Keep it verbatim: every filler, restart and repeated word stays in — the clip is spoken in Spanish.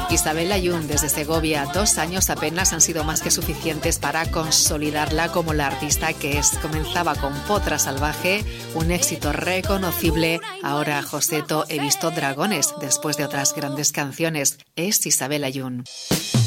Isabel Ayun, desde Segovia, dos años apenas han sido más que suficientes para consolidarla como la artista que es. Comenzaba con Potra Salvaje, un éxito reconocible. Ahora, Joseto, he visto dragones, después de otras grandes canciones. Es Isabel Ayun.